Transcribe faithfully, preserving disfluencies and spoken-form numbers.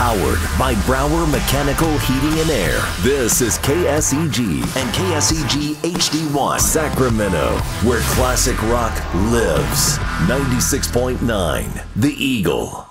Powered by Brower Mechanical Heating and Air. This is K S E G and K S E G H D one Sacramento, where classic rock lives. ninety-six point nine The Eagle.